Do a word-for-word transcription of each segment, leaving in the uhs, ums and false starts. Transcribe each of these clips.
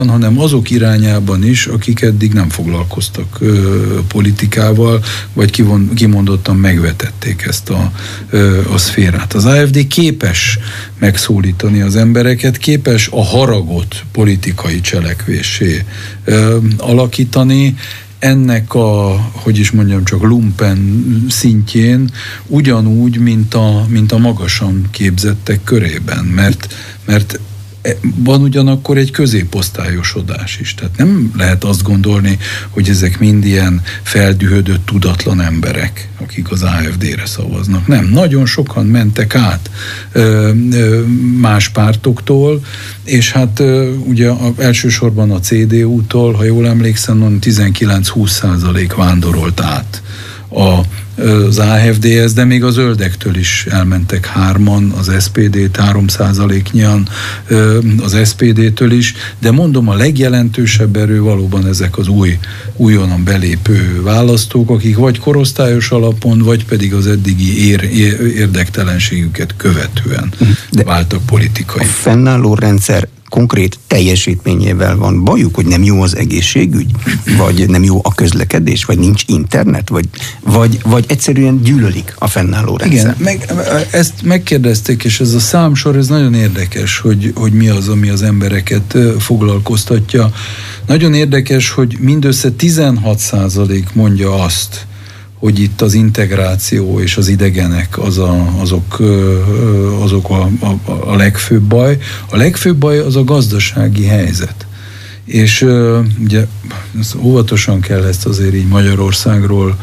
hanem azok irányában is, akik eddig nem foglalkoztak ö, politikával, vagy kivon, kimondottan megvetették ezt a, ö, a szférát. Az á ef dé képes megszólítani az embereket, képes a haragot politikai cselekvéssé ö, alakítani, ennek a, hogy is mondjam, csak lumpen szintjén ugyanúgy, mint a, mint a magasan képzettek körében, mert, mert van ugyanakkor egy középosztályosodás is. Tehát nem lehet azt gondolni, hogy ezek mind ilyen feldühödött, tudatlan emberek, akik az á ef dére szavaznak. Nem, nagyon sokan mentek át ö, ö, más pártoktól, és hát ö, ugye a, elsősorban a cé dé u-tól, ha jól emlékszem, tizenkilenc-húsz százalék vándorolt át a az á ef dé-hez, de még a zöldektől is elmentek hárman, az es pé dé-t három százaléknyian, az es pé dé-től is, de mondom, a legjelentősebb erő valóban ezek az új, újonnan belépő választók, akik vagy korosztályos alapon, vagy pedig az eddigi ér, ér, érdektelenségüket követően de váltak politikai. A fennálló rendszer konkrét teljesítményével van bajuk, hogy nem jó az egészségügy, vagy nem jó a közlekedés, vagy nincs internet, vagy, vagy, vagy egyszerűen gyűlölik a fennálló rendszer. Igen, meg, ezt megkérdezték, és ez a számsor, ez nagyon érdekes, hogy, hogy mi az, ami az embereket foglalkoztatja. Nagyon érdekes, hogy mindössze tizenhat százalék mondja azt, hogy itt az integráció és az idegenek az a, azok, azok a, a, a legfőbb baj. A legfőbb baj az a gazdasági helyzet. És ugye óvatosan kell ezt azért így Magyarországról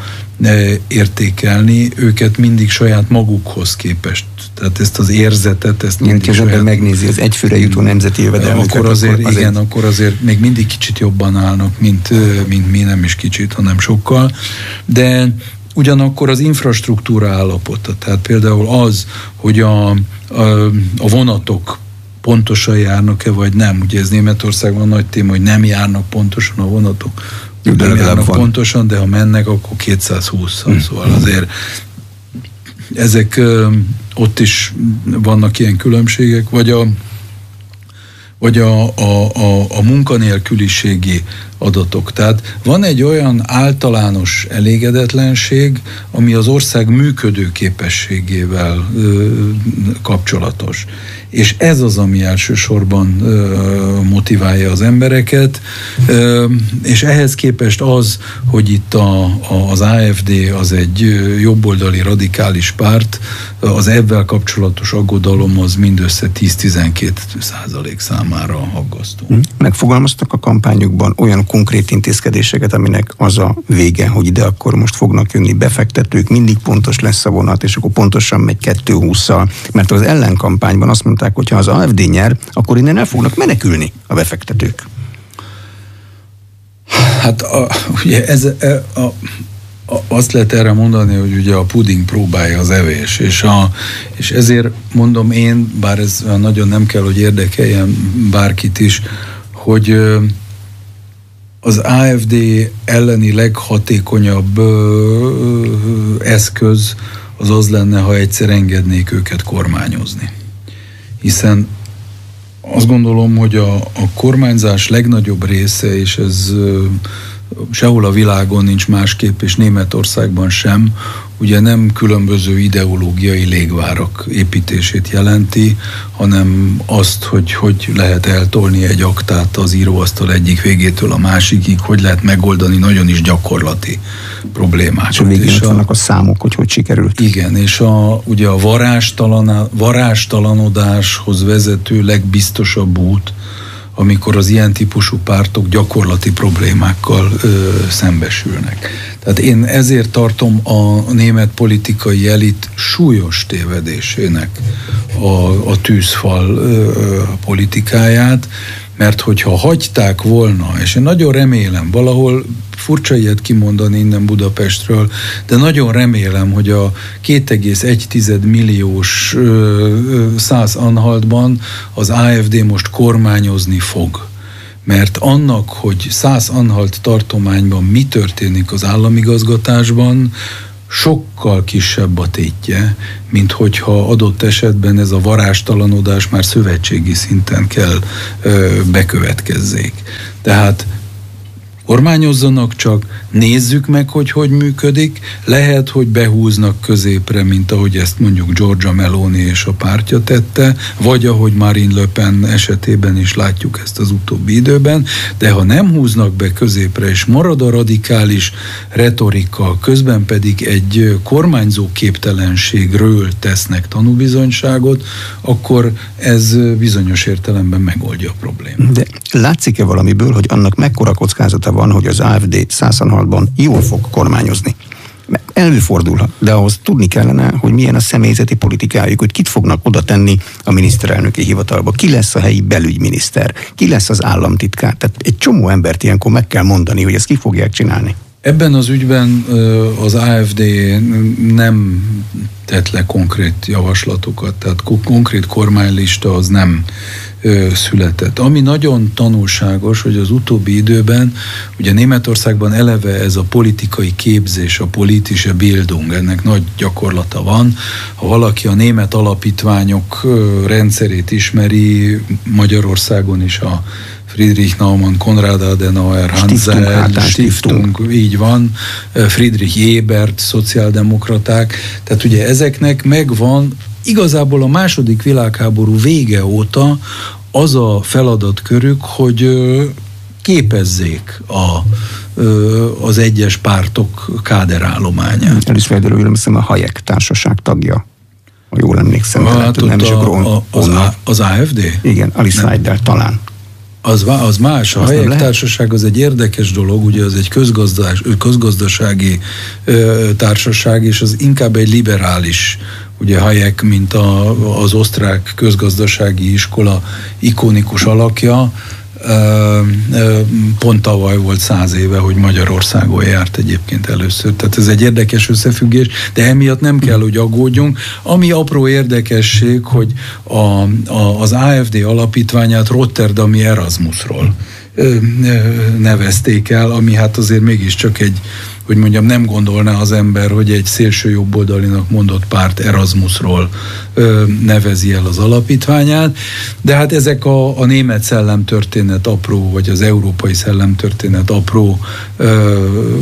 értékelni, őket mindig saját magukhoz képest. Tehát ezt az érzetet, ezt mindig igen, saját... megnézi az egyfőre jutó nemzeti jövedelmüket. Akkor azért, akkor azért... igen, akkor azért még mindig kicsit jobban állnak, mint, mint mi, nem is kicsit, hanem sokkal. De ugyanakkor az infrastruktúra állapota, tehát például az, hogy a, a, a vonatok pontosan járnak-e, vagy nem. Ugye ez Németországban nagy téma, hogy nem járnak pontosan a vonatok. De nem járnak van. pontosan, de ha mennek, akkor kétszázhúsz. Hmm. Szóval azért ezek ott is vannak ilyen különbségek, vagy a vagy a, a, a, a munkanélküliségi adatok. Tehát van egy olyan általános elégedetlenség, ami az ország működő képességével ö, kapcsolatos. És ez az, ami elsősorban ö, motiválja az embereket, ö, és ehhez képest az, hogy itt a, a, az á ef dé az egy jobboldali radikális párt, az ebben kapcsolatos aggodalom az mindössze tíz-tizenkét százalék számára aggasztó. Megfogalmaztak a kampányukban olyan konkrét intézkedéseket, aminek az a vége, hogy ide akkor most fognak jönni befektetők, mindig pontos lesz a vonat, és akkor pontosan megy kettő hússzal, mert az ellenkampányban azt mondták, hogy ha az á ef dé nyer, akkor innen el fognak menekülni a befektetők. Hát a, ugye ez a, a, azt lehet erre mondani, hogy ugye a puding próbálja az evés, és, a, és ezért mondom én, bár ez nagyon nem kell, hogy érdekeljen bárkit is, hogy az á ef dé elleni leghatékonyabb eszköz az az lenne, ha egyszer engednék őket kormányozni. Hiszen azt gondolom, hogy a, a kormányzás legnagyobb része, és ez sehol a világon nincs másképp, és Németországban sem, ugye nem különböző ideológiai légvárak építését jelenti, hanem azt, hogy hogy lehet eltolni egy aktát az íróasztal egyik végétől a másikig, hogy lehet megoldani nagyon is gyakorlati problémákat. És a végén és a, vannak a számok, hogy hogy sikerült. Igen, és a, ugye a varástalan, varástalanodáshoz vezető legbiztosabb út, amikor az ilyen típusú pártok gyakorlati problémákkal ö, szembesülnek. Tehát én ezért tartom a német politikai elit súlyos tévedésének a, a tűzfal ö, politikáját, mert hogyha hagyták volna, és én nagyon remélem, valahol furcsa ilyet kimondani innen Budapestről, de nagyon remélem, hogy a két egész egy milliós Szász-Anhaltban az á ef dé most kormányozni fog. Mert annak, hogy Szász-Anhalt tartományban mi történik az államigazgatásban, sokkal kisebb a tétje, mint hogyha adott esetben ez a varástalanodás már szövetségi szinten kell ö, bekövetkezzék. Tehát kormányozzanak csak, nézzük meg, hogy hogy működik, lehet, hogy behúznak középre, mint ahogy ezt mondjuk Giorgia Meloni és a pártja tette, vagy ahogy Marine Le Pen esetében is látjuk ezt az utóbbi időben, de ha nem húznak be középre, és marad a radikális retorika, közben pedig egy kormányzó képtelenségről tesznek tanúbizonyságot, akkor ez bizonyos értelemben megoldja a problémát. De látszik-e valamiből, hogy annak mekkora kockázata van, hogy az á ef dé százszor jól fog kormányozni? Előfordulhat, de ahhoz tudni kellene, hogy milyen a személyzeti politikájuk, hogy kit fognak oda tenni a miniszterelnöki hivatalba, ki lesz a helyi belügyminiszter, ki lesz az államtitkár. Tehát egy csomó embert ilyenkor meg kell mondani, hogy ezt ki fogják csinálni. Ebben az ügyben az á ef dé nem tett le konkrét javaslatokat, tehát konkrét kormánylista az nem született. Ami nagyon tanulságos, hogy az utóbbi időben, ugye Németországban eleve ez a politikai képzés, a politische Bildung, ennek nagy gyakorlata van. Ha valaki a német alapítványok rendszerét ismeri, Magyarországon is a Friedrich Naumann, Konrad Adenauer, Hansa, Stiftung, Stiftung, így van, Friedrich Ebert, szociáldemokraták, tehát ugye ezeknek megvan igazából a második világháború vége óta az a feladatkörük, hogy képezzék a, az egyes pártok káderállományát. Alice Weidel, hiszem a Hayek társaság tagja, ha jól emlékszem. Hát nem is a, a, az, az á ef dé? Igen, Alice Weidel talán. Az, az más, a Hayek társaság az egy érdekes dolog, ugye az egy közgazdás, közgazdasági ö, társaság, és az inkább egy liberális, ugye Hayek, mint a, az osztrák közgazdasági iskola ikonikus alakja, ö, ö, pont tavaly volt száz éve, hogy Magyarországon járt egyébként először. Tehát ez egy érdekes összefüggés, de emiatt nem kell, hogy aggódjunk. Ami apró érdekesség, hogy a, a, az á ef dé alapítványát Rotterdami Erasmusról ö, ö, nevezték el, ami hát azért mégiscsak egy, hogy mondjam, nem gondolná az ember, hogy egy szélső jobboldalinak mondott párt Erasmusról ö, nevezi el az alapítványát, de hát ezek a, a német szellemtörténet apró, vagy az európai szellemtörténet apró ö,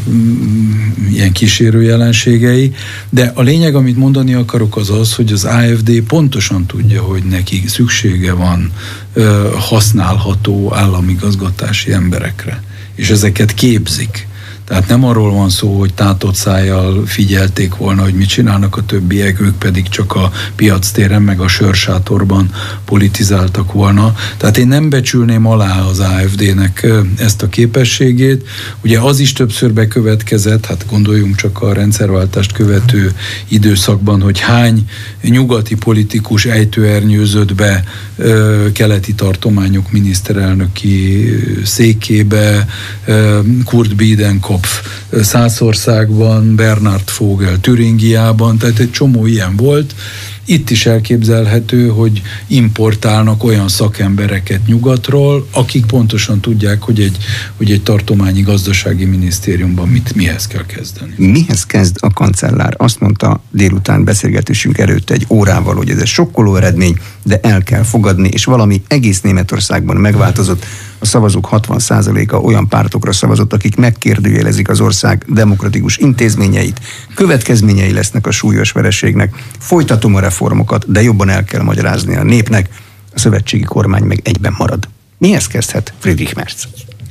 ilyen kísérő jelenségei, de a lényeg, amit mondani akarok, az az, hogy az á ef dé pontosan tudja, hogy neki szüksége van ö, használható államigazgatási emberekre, és ezeket képzik. Tehát nem arról van szó, hogy tátott szájjal figyelték volna, hogy mit csinálnak a többiek, ők pedig csak a piactéren meg a sörsátorban politizáltak volna. Tehát én nem becsülném alá az á ef dének ezt a képességét. Ugye az is többször bekövetkezett, hát gondoljunk csak a rendszerváltást követő időszakban, hogy hány nyugati politikus ejtőernyőzött be ö, keleti tartományok miniszterelnöki székébe, ö, Kurt Biedenkopf Szászországban, Bernhard Vogel Türingiában, tehát egy csomó ilyen volt. Itt is elképzelhető, hogy importálnak olyan szakembereket nyugatról, akik pontosan tudják, hogy egy, hogy egy tartományi gazdasági minisztériumban mit, mihez kell kezdeni. Mihez kezd a kancellár? Azt mondta délután beszélgetésünk előtt egy órával, hogy ez egy sokkoló eredmény, de el kell fogadni, és valami egész Németországban megváltozott. A szavazók hatvan százaléka olyan pártokra szavazott, akik megkérdőjelezik az ország demokratikus intézményeit. Következményei lesznek a súlyos vereségnek. Folytatom a reformokat, de jobban el kell magyarázni a népnek. A szövetségi kormány meg egyben marad. Mihez kezdhet Friedrich Merz?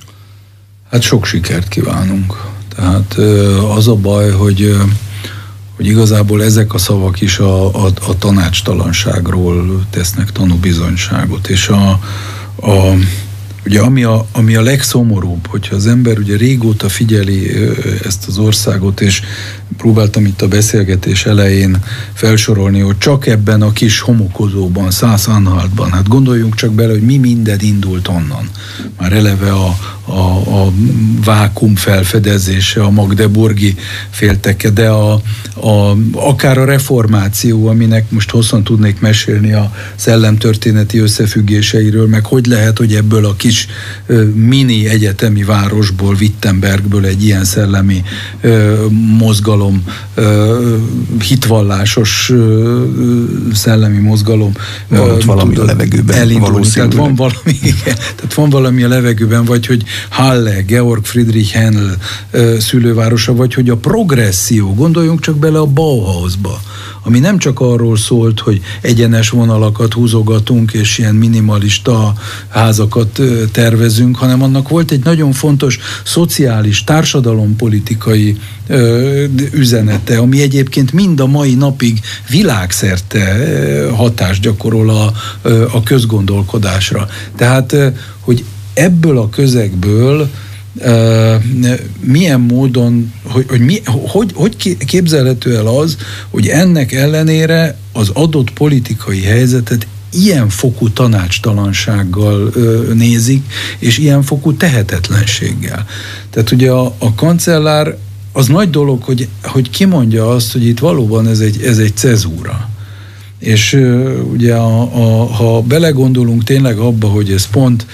Hát sok sikert kívánunk. Tehát az a baj, hogy, hogy igazából ezek a szavak is a, a, a tanácstalanságról tesznek tanúbizonyságot, és a, a ugye ami a, ami a legszomorúbb, hogyha az ember ugye régóta figyeli ezt az országot, és próbáltam itt a beszélgetés elején felsorolni, hogy csak ebben a kis homokozóban, Szász-Anhaltban, hát gondoljunk csak bele, hogy mi minden indult onnan. Már eleve a, a, a, a vákum felfedezése, a magdeburgi félteke, de a, a, akár a reformáció, aminek most hosszan tudnék mesélni a szellemtörténeti összefüggéseiről, meg hogy lehet, hogy ebből a kis ö, mini egyetemi városból, Wittenbergből egy ilyen szellemi ö, mozgalom, ö, hitvallásos ö, szellemi mozgalom van valami a levegőben elindulni. Tehát van valami, igen, tehát van valami a levegőben, vagy hogy Halle, Georg Friedrich Händel ö, szülővárosa, vagy hogy a progresszió, gondoljunk csak bele a Bauhausba, ami nem csak arról szólt, hogy egyenes vonalakat húzogatunk, és ilyen minimalista házakat ö, tervezünk, hanem annak volt egy nagyon fontos szociális, társadalompolitikai ö, üzenete, ami egyébként mind a mai napig világszerte ö, hatást gyakorol a, ö, a közgondolkodásra. Tehát, ö, hogy ebből a közegből Uh, milyen módon, hogy, hogy, mi, hogy, hogy képzelhető el az, hogy ennek ellenére az adott politikai helyzetet ilyen fokú tanácstalansággal uh, nézik, és ilyen fokú tehetetlenséggel. Tehát ugye a, a kancellár az nagy dolog, hogy, hogy kimondja azt, hogy itt valóban ez egy, ez egy cezúra. És uh, ugye a, a, ha belegondolunk tényleg abba, hogy ez pont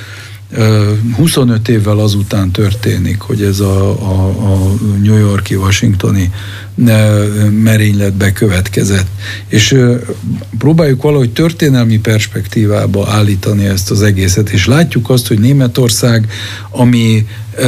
huszonöt évvel azután történik, hogy ez a, a, a New York-i, washingtoni merénylet bekövetkezett. És próbáljuk valahogy történelmi perspektívába állítani ezt az egészet, és látjuk azt, hogy Németország, ami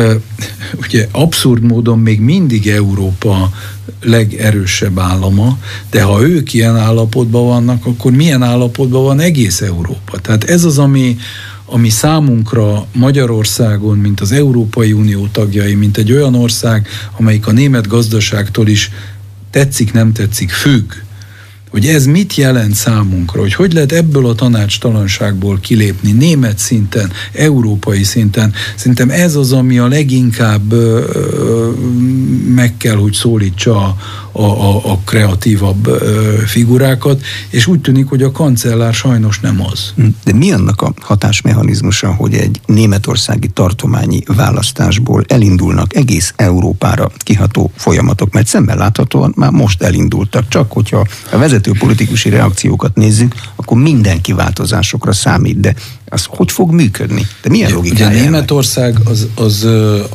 ugye abszurd módon még mindig Európa legerősebb állama, de ha ők ilyen állapotban vannak, akkor milyen állapotban van egész Európa? Tehát ez az, ami ami számunkra Magyarországon, mint az Európai Unió tagjai, mint egy olyan ország, amelyik a német gazdaságtól is tetszik, nem tetszik, függ, hogy ez mit jelent számunkra, hogy hogy lehet ebből a tanácstalanságból kilépni német szinten, európai szinten. Szerintem ez az, ami a leginkább ö, ö, meg kell, hogy szólítsa a, a, a kreatívabb ö, figurákat, és úgy tűnik, hogy a kancellár sajnos nem az. De mi annak a hatásmechanizmusa, hogy egy németországi tartományi választásból elindulnak egész Európára kiható folyamatok, mert szemben láthatóan már most elindultak, csak hogyha a vezető politikusi reakciókat nézzük, akkor mindenki változásokra számít, de az hogy fog működni? De milyen logikája? Ugye Németország az, az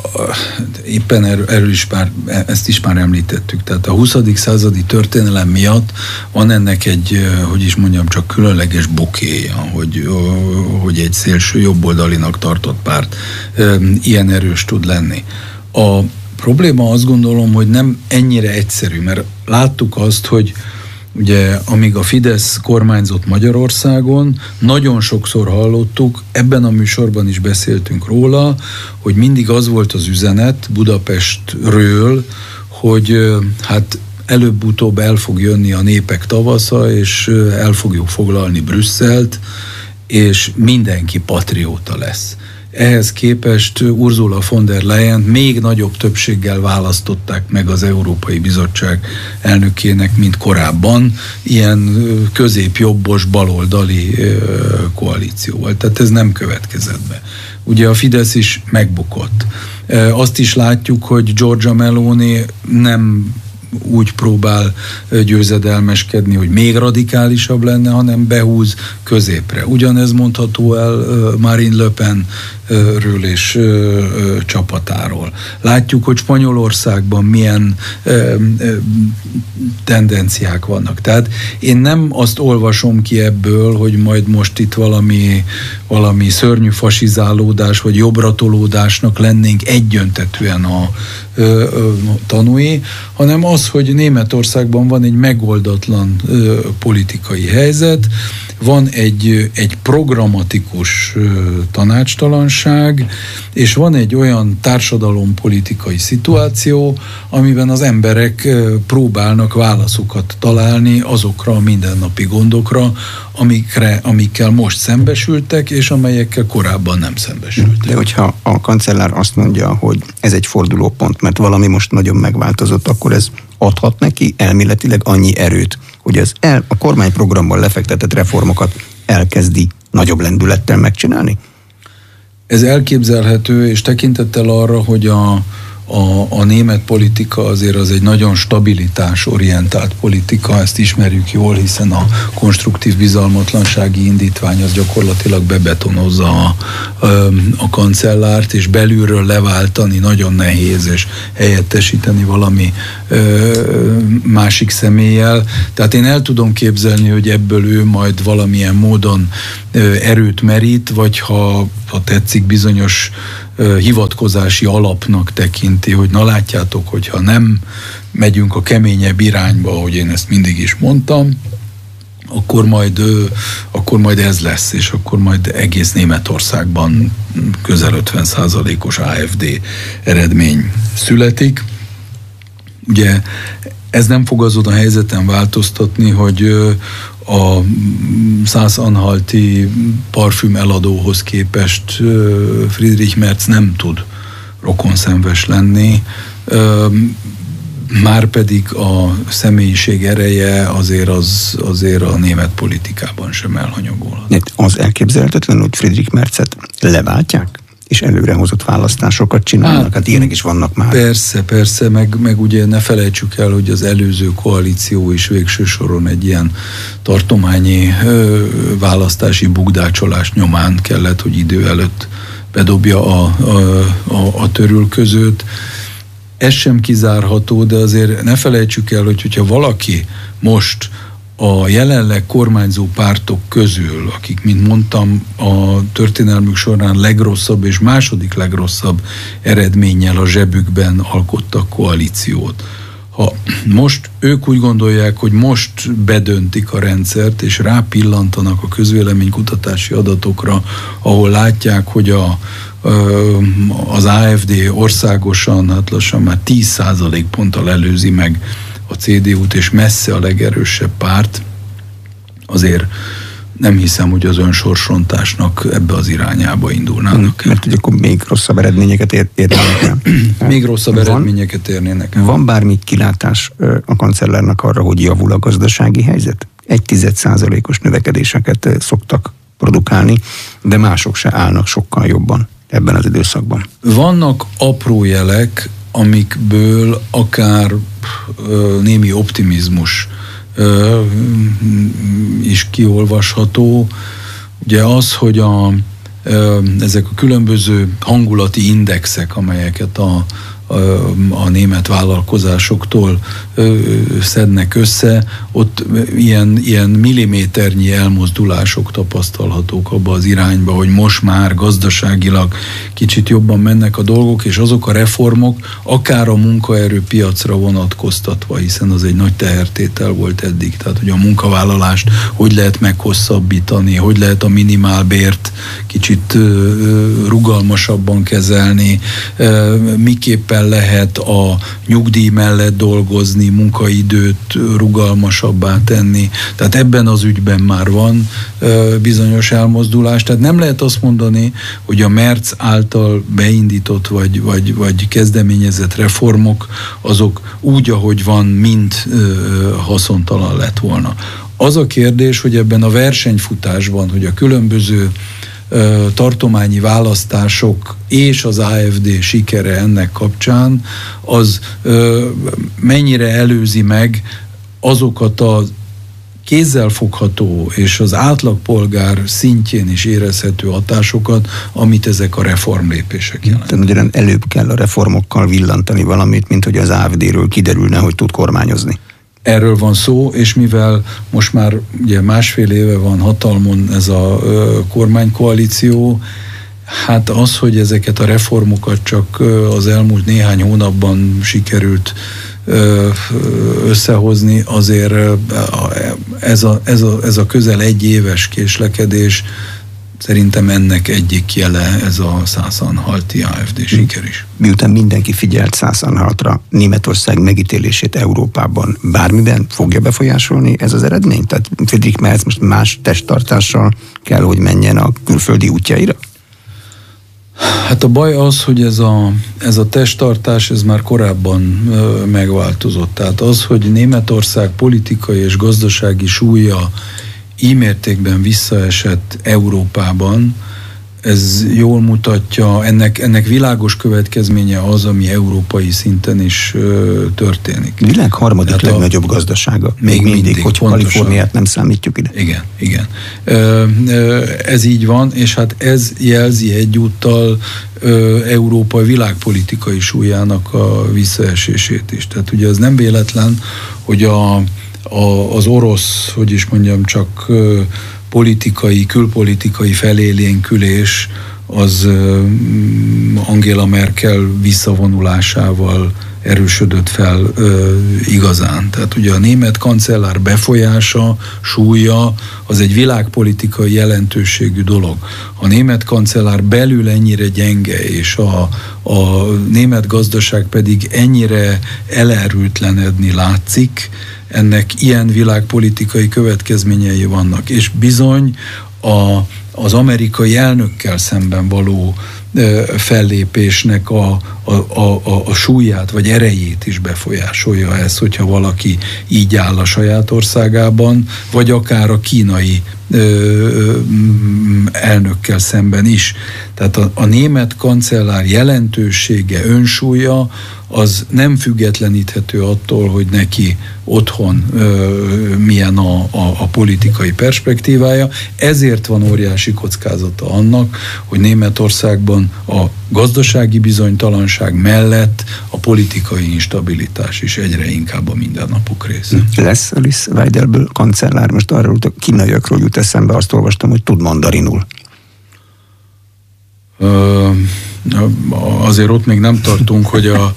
éppen erről, erről is már, ezt is már említettük, tehát a huszadik századi történelem miatt van ennek egy, hogy is mondjam, csak különleges bokéja, hogy, hogy egy szélső jobboldalinak tartott párt ilyen erős tud lenni. A probléma azt gondolom, hogy nem ennyire egyszerű, mert láttuk azt, hogy ugye, amíg a Fidesz kormányzott Magyarországon, nagyon sokszor hallottuk, ebben a műsorban is beszéltünk róla, hogy mindig az volt az üzenet Budapestről, hogy hát előbb-utóbb el fog jönni a népek tavasza, és el fogjuk foglalni Brüsszelt, és mindenki patrióta lesz. Ehhez képest Ursula von der Leyen még nagyobb többséggel választották meg az Európai Bizottság elnökének, mint korábban, ilyen középjobbos, baloldali koalícióval. Tehát ez nem következett be. Ugye a Fidesz is megbukott. Azt is látjuk, hogy Giorgia Meloni nem úgy próbál győzedelmeskedni, hogy még radikálisabb lenne, hanem behúz középre. Ugyanez mondható el Marine Le Penről és csapatáról. Látjuk, hogy Spanyolországban milyen tendenciák vannak. Tehát én nem azt olvasom ki ebből, hogy majd most itt valami, valami szörnyű fasizálódás, vagy jobbratolódásnak lennénk egyöntetűen a tanúi, hanem az, hogy Németországban van egy megoldatlan ö, politikai helyzet, van egy, egy programatikus ö, tanácstalanság, és van egy olyan társadalompolitikai szituáció, amiben az emberek ö, próbálnak válaszokat találni azokra a mindennapi gondokra, amikre, amikkel most szembesültek, és amelyekkel korábban nem szembesültek. De hogyha a kancellár azt mondja, hogy ez egy fordulópont, mert valami most nagyon megváltozott, akkor ez adhat neki elméletileg annyi erőt, hogy az el, a kormányprogramban lefektetett reformokat elkezdi nagyobb lendülettel megcsinálni? Ez elképzelhető, és tekintettel arra, hogy a A, a német politika azért az egy nagyon stabilitásorientált politika, ezt ismerjük jól, hiszen a konstruktív bizalmatlansági indítvány az gyakorlatilag bebetonozza a, a kancellárt, és belülről leváltani nagyon nehéz, és helyettesíteni valami másik személlyel. Tehát én el tudom képzelni, hogy ebből ő majd valamilyen módon erőt merít, vagy ha, ha tetszik, bizonyos hivatkozási alapnak tekinti, hogy na látjátok, hogyha nem megyünk a keményebb irányba, ahogy én ezt mindig is mondtam, akkor majd, akkor majd ez lesz, és akkor majd egész Németországban közel ötven százalékos á ef dé eredmény születik. Ugye ez nem fog azon a helyzeten változtatni, hogy a szász-anhalti parfüm eladóhoz képest Friedrich Merz nem tud rokonszenves lenni, márpedig a személyiség ereje azért, az, azért a német politikában sem elhanyagolhat. Az elképzelhetetlen, hogy Friedrich Merzet leváltják? És előrehozott választásokat csinálnak? Hát, hát ilyenek is vannak már. Persze, persze, meg, meg ugye ne felejtsük el, hogy az előző koalíció is végső soron egy ilyen tartományi ö, választási bugdácsolás nyomán kellett, hogy idő előtt bedobja a, a, a, a törülközőt. Ez sem kizárható, de azért ne felejtsük el, hogy hogyha valaki most a jelenleg kormányzó pártok közül, akik, mint mondtam, a történelmük során legrosszabb és második legrosszabb eredménnyel a zsebükben alkottak koalíciót. Ha most ők úgy gondolják, hogy most bedöntik a rendszert, és rápillantanak a közvéleménykutatási adatokra, ahol látják, hogy a, az á ef dé országosan, hát lassan már tíz százalékponttal előzi meg a cé dé út, és messze a legerősebb párt, azért nem hiszem, hogy az önsorsrontásnak ebbe az irányába indulnának. Mert hogy akkor még rosszabb eredményeket ér, érnének el. Még rosszabb van, eredményeket érnének el. Van bármi kilátás a kancellárnak arra, hogy javul a gazdasági helyzet? Egy tized százalékos növekedéseket szoktak produkálni, de mások se állnak sokkal jobban ebben az időszakban. Vannak apró jelek, amikből akár ö, némi optimizmus ö, is kiolvasható. Ugye az, hogy a, ö, ezek a különböző hangulati indexek, amelyeket a, a, a német vállalkozásoktól ö, szednek össze, ott ilyen, ilyen milliméternyi elmozdulások tapasztalhatók abba az irányba, hogy most már gazdaságilag kicsit jobban mennek a dolgok, és azok a reformok akár a munkaerőpiacra vonatkoztatva, hiszen az egy nagy tehertétel volt eddig, tehát hogy a munkavállalást hogy lehet meghosszabbítani, hogy lehet a minimálbért kicsit rugalmasabban kezelni, miképpen lehet a nyugdíj mellett dolgozni, munkaidőt rugalmasabbá tenni. Tehát ebben az ügyben már van bizonyos elmozdulás. Tehát nem lehet azt mondani, hogy a Merz által beindított vagy, vagy, vagy kezdeményezett reformok azok úgy, ahogy van, mind haszontalan lett volna. Az a kérdés, hogy ebben a versenyfutásban, hogy a különböző tartományi választások és az á ef dé sikere ennek kapcsán, az mennyire előzi meg azokat a kézzelfogható és az átlagpolgár szintjén is érezhető hatásokat, amit ezek a reformlépések jelentenek. Tehát előbb kell a reformokkal villantani valamit, mint hogy az á ef dé-ről kiderülne, hogy tud kormányozni. Erről van szó, és mivel most már ugye másfél éve van hatalmon ez a ö, kormánykoalíció, hát az, hogy ezeket a reformokat csak az elmúlt néhány hónapban sikerült ö, összehozni, azért ez a, ez, a, ez a közel egy éves késlekedés, szerintem ennek egyik jele ez a szász-anhalti á ef dé siker is. Miután mindenki figyelt szász-anhaltra, Németország megítélését Európában bármiben fogja befolyásolni ez az eredmény? Tehát Friedrich Merz most más testtartással kell, hogy menjen a külföldi útjaira? Hát a baj az, hogy ez a, ez a testtartás, ez már korábban ö, megváltozott. Tehát az, hogy Németország politikai és gazdasági súlya így mértékben visszaesett Európában, ez jól mutatja, ennek, ennek világos következménye az, ami európai szinten is ö, történik. Világ harmadik Tehát legnagyobb a, gazdasága. Még mindig, mindig hogy Kaliforniát nem számítjuk ide. Igen, igen. Ö, ö, ez így van, és hát ez jelzi egyúttal ö, Európa világpolitikai súlyának a visszaesését is. Tehát ugye az nem véletlen, hogy a, a, az orosz, hogy is mondjam, csak ö, politikai, külpolitikai felélénkülés az Angela Merkel visszavonulásával erősödött fel ö, igazán. Tehát ugye a német kancellár befolyása, súlya az egy világpolitikai jelentőségű dolog. A német kancellár belül ennyire gyenge, és a, a német gazdaság pedig ennyire elerőtlenedni látszik, ennek ilyen világpolitikai következményei vannak. És bizony a, az amerikai elnökkel szemben való ö, fellépésnek a, a, a, a súlyát vagy erejét is befolyásolja ez, hogyha valaki így áll a saját országában, vagy akár a kínai ö, elnökkel szemben is. Tehát a, a német kancellár jelentősége, önsúlya az nem függetleníthető attól, hogy neki otthon ö, milyen a, a, a politikai perspektívája. Ezért van óriási kockázata annak, hogy Németországban a gazdasági bizonytalanság mellett a politikai instabilitás is egyre inkább a mindennapok része. Lesz Alice Weidelből kancellár? Most arról a kínaiakról jut eszembe, azt olvastam, hogy tud mandarinul. Ö, azért ott még nem tartunk, hogy a,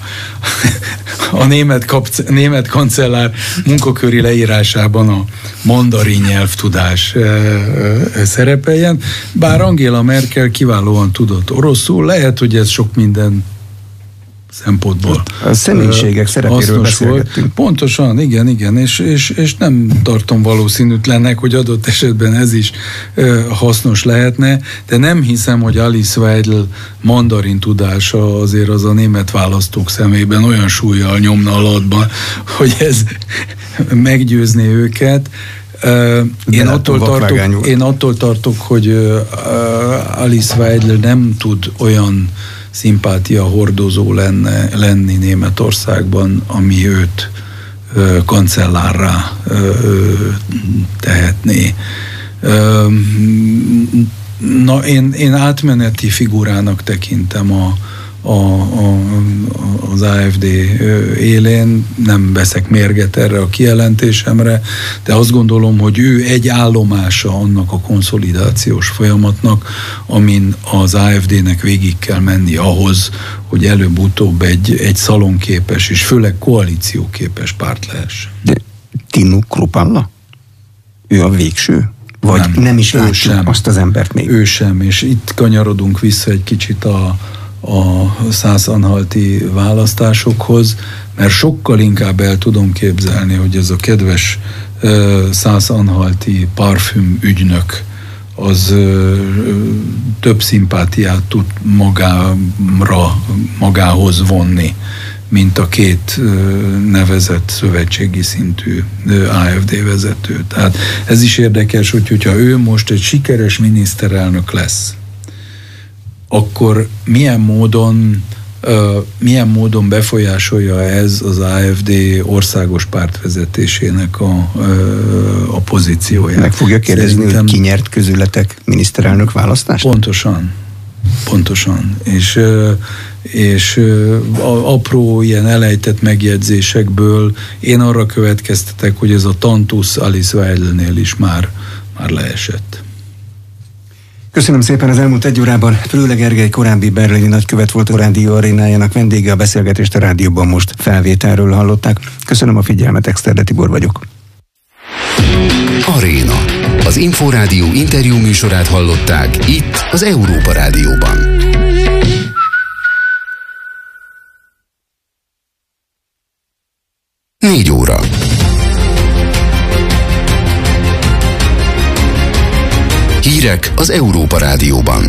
a német, kapc, német kancellár munkaköri leírásában a mandarin nyelvtudás szerepeljen, bár Angela Merkel kiválóan tudott oroszul, lehet, hogy ez sok minden szempontból. A személyiségek szerepéről beszélgettünk. Pontosan, igen, igen, és, és, és nem tartom valószínűtlennek, hogy adott esetben ez is ö, hasznos lehetne, de nem hiszem, hogy Alice Weidel mandarin tudása azért az a német választók szemében olyan súllyal nyomna alatba, hogy ez meggyőzné őket. Uh, én, attól tartok, én attól tartok, hogy uh, Alice Weidel nem tud olyan szimpátia hordozó lenne, lenni Németországban, ami őt ö, kancellárrá ö, tehetné. Ö, na, én, én átmeneti figurának tekintem a, a, a, az á ef dé élén, nem veszek mérget erre a kijelentésemre, de azt gondolom, hogy ő egy állomása annak a konszolidációs folyamatnak, amin az á ef dének végig kell menni ahhoz, hogy előbb-utóbb egy, egy szalonképes és főleg koalícióképes párt lehessen. De Tinu Kruppalla? Ő a végső? Vagy nem, nem is látjuk sem, azt az embert még? Ő sem, és itt kanyarodunk vissza egy kicsit a a szászanhalti választásokhoz, mert sokkal inkább el tudom képzelni, hogy ez a kedves uh, szászanhalti parfüm ügynök az uh, több szimpátiát tud magára, magához vonni, mint a két uh, nevezett szövetségi szintű uh, á ef dé vezető. Tehát ez is érdekes, hogy, hogyha ő most egy sikeres miniszterelnök lesz, akkor milyen módon, uh, milyen módon befolyásolja ez az á ef dé országos pártvezetésének a, uh, a pozícióját. Meg fogja kérdezni, Szerintem, hogy ki nyert közületek miniszterelnök választást? Pontosan. Pontosan. És, uh, és uh, apró ilyen elejtett megjegyzésekből én arra következtetek, hogy ez a tantusz Alice Weidelnél is már, már leesett. Köszönöm szépen, az elmúlt egy órában Prölle Gergely korábbi berlini nagykövet volt, a Rádió Arénájának vendége, a beszélgetést a rádióban most felvételről hallották. Köszönöm a figyelmet, Exterde Tibor vagyok. Aréna. Az Inforádió interjú műsorát hallották itt az Európa Rádióban. Négy óra. Hírek az Európa Rádióban.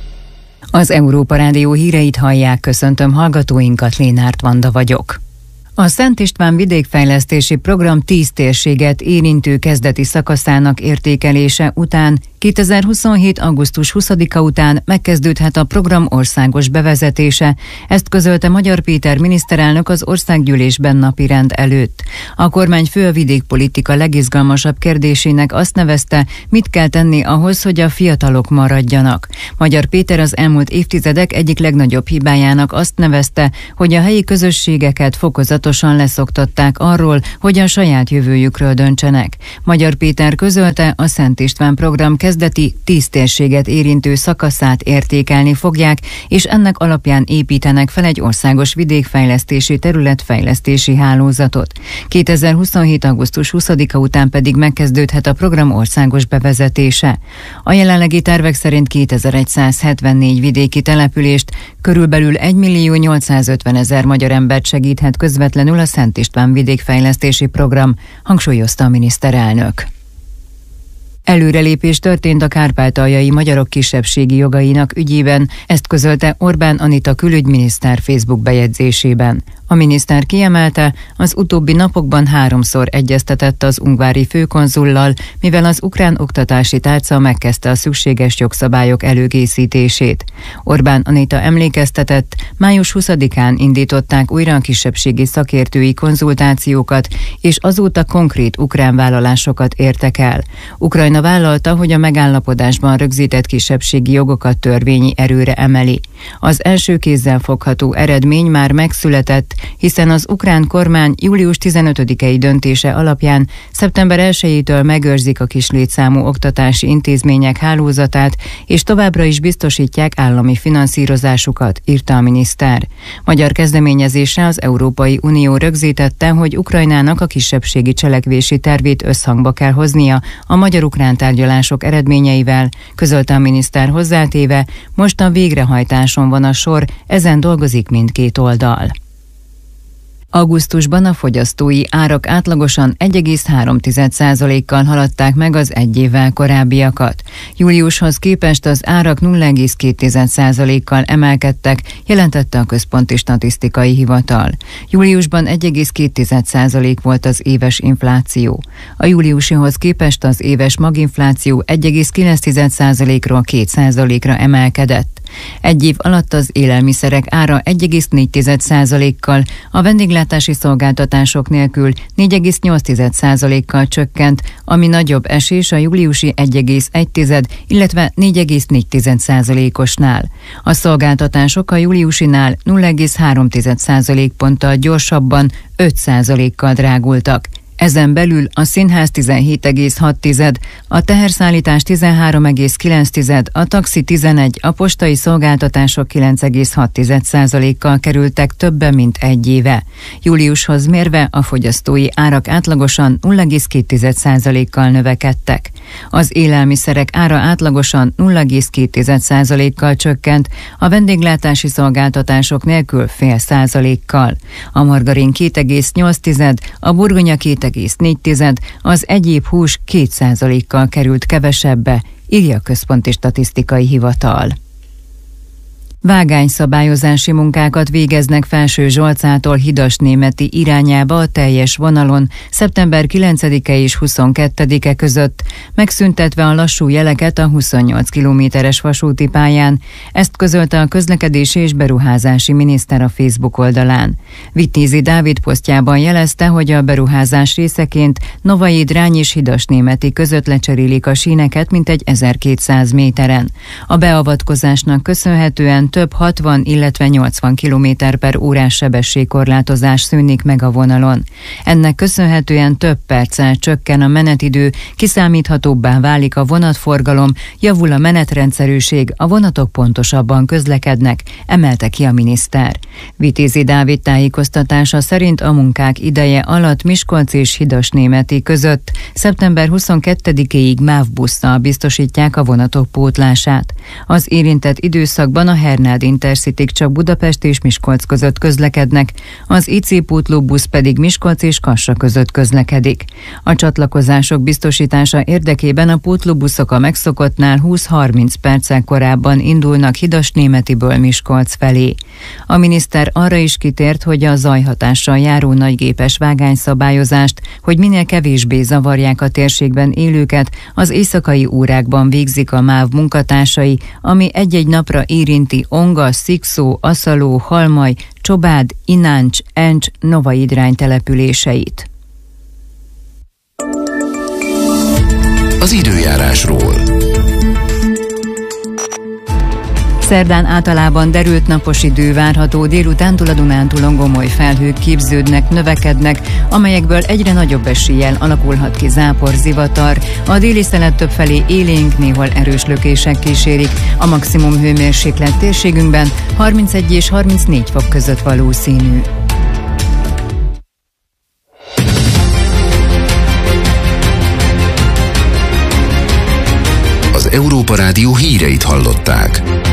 Az Európa Rádió híreit hallják, köszöntöm hallgatóinkat, Lénárt Vanda vagyok. A Szent István vidékfejlesztési program tíz térséget érintő kezdeti szakaszának értékelése után kétezer-huszonhét. augusztus huszadika után megkezdődhet a program országos bevezetése, ezt közölte Magyar Péter miniszterelnök az országgyűlésben napirend előtt. A kormányfő a vidékpolitika legizgalmasabb kérdésének azt nevezte, mit kell tenni ahhoz, hogy a fiatalok maradjanak. Magyar Péter az elmúlt évtizedek egyik legnagyobb hibájának azt nevezte, hogy a helyi közösségeket fokozatosan leszoktatták arról, hogy a saját jövőjükről döntsenek. Magyar Péter közölte, a Szent István program kezdeti tíz térséget érintő szakaszát értékelni fogják, és ennek alapján építenek fel egy országos vidékfejlesztési területfejlesztési hálózatot. kétezer-huszonhét. augusztus huszadika után pedig megkezdődhet a program országos bevezetése. A jelenlegi tervek szerint kétezer-százhetvennégy vidéki települést, körülbelül egymillió nyolcszázötvenezer magyar embert segíthet közvetlenül a Szent István vidékfejlesztési program, hangsúlyozta a miniszterelnök. Előrelépés történt a kárpátaljai magyarok kisebbségi jogainak ügyében, ezt közölte Orbán Anita külügyminiszter Facebook bejegyzésében. A miniszter kiemelte, az utóbbi napokban háromszor egyeztetett az ungvári főkonzullal, mivel az ukrán oktatási tárca megkezdte a szükséges jogszabályok előkészítését. Orbán Anita emlékeztetett, május huszadikán indították újra a kisebbségi szakértői konzultációkat, és azóta konkrét ukrán vállalásokat értek el. Ukrajna vállalta, hogy a megállapodásban rögzített kisebbségi jogokat törvényi erőre emeli. Az első kézzel fogható eredmény már megszületett, hiszen az ukrán kormány július tizenötödikei döntése alapján szeptember elsejétől megőrzik a kis létszámú oktatási intézmények hálózatát, és továbbra is biztosítják állami finanszírozásukat, írta a miniszter. Magyar kezdeményezésre az Európai Unió rögzítette, hogy Ukrajnának a kisebbségi cselekvési tervét összhangba kell hoznia a magyar-ukrán tárgyalások eredményeivel, közölte a miniszter hozzátéve, most a végrehajtáson van a sor, ezen dolgozik mindkét oldal. Augusztusban a fogyasztói árak átlagosan egy egész három százalékkal haladták meg az egy évvel korábbiakat. Júliushoz képest az árak nulla egész két százalékkal emelkedtek, jelentette a Központi Statisztikai Hivatal. Júliusban egy egész két százalék volt az éves infláció. A júliusihoz képest az éves maginfláció egy egész kilenc százalékról két százalékra emelkedett. Egy év alatt az élelmiszerek ára egy egész négy százalékkal, a vendéglátási szolgáltatások nélkül négy egész nyolc százalékkal csökkent, ami nagyobb esés a júliusi egy egész egy, illetve négy egész négy százalékosnál. A szolgáltatások a júliusinál nulla egész három százalékponttal gyorsabban öt százalékkal drágultak. Ezen belül a színház tizenhét egész hat, a teherszállítás tizenhárom egész kilenc, a taxi tizenegy, a postai szolgáltatások kilenc egész hat százalékkal kerültek többen, mint egy éve. Júliushoz mérve a fogyasztói árak átlagosan nulla egész két százalékkal növekedtek. Az élelmiszerek ára átlagosan nulla egész két százalékkal csökkent, a vendéglátási szolgáltatások nélkül fél százalékkal. A margarin két egész nyolc, a burgonya két egész négy, az egyéb hús két százalékkal került kevesebbe, írja a Központi Statisztikai Hivatal. Vágányszabályozási munkákat végeznek Felső Zsolcától Hidasnémeti irányába a teljes vonalon szeptember kilencedike és huszonkettedike között, megszüntetve a lassú jeleket a huszonnyolc kilométeres vasúti pályán. Ezt közölte a közlekedési és beruházási miniszter a Facebook oldalán. Vitézi Dávid posztjában jelezte, hogy a beruházás részeként Novai-Drány és Hidasnémeti között lecserélik a síneket mintegy ezerkétszáz méteren. A beavatkozásnak köszönhetően több hatvan, illetve nyolcvan kilométer per órás sebességkorlátozás szűnik meg a vonalon. Ennek köszönhetően több perccel csökken a menetidő, kiszámíthatóbbá válik a vonatforgalom, javul a menetrendszerűség, a vonatok pontosabban közlekednek, emelte ki a miniszter. Vitézi Dávid tájékoztatása szerint a munkák ideje alatt Miskolc és Hidasnémeti között szeptember huszonkettedikéig MÁV busszal biztosítják a vonatok pótlását. Az érintett időszakban a Bernard Intercity csak Budapest és Miskolc között közlekednek, az i cé pótlóbusz pedig Miskolc és Kassa között közlekedik. A csatlakozások biztosítása érdekében a pótlóbuszok a megszokottnál húsz-harminc perccel korábban indulnak Hidasnémetiből Miskolc felé. A miniszter arra is kitért, hogy a zajhatással járó nagygépes vágányszabályozást, hogy minél kevésbé zavarják a térségben élőket, az éjszakai órákban végzik a MÁV munkatársai, ami egy-egy napra érinti Onga, Szikszó, Aszaló, Halmaj, Csobád, Ináncs, Encs, Novaidrány településeit. Az időjárásról. Szerdán általában derült napos idő várható, délutántól a Dunántúlon gomoly felhők képződnek, növekednek, amelyekből egyre nagyobb eséllyel alakulhat ki zápor, zivatar. A déli szelet többfelé élénk, néhol erős lökések kísérik. A maximum hőmérséklet térségünkben harmincegy és harmincnégy fok között valószínű. Az Európa Rádió híreit hallották.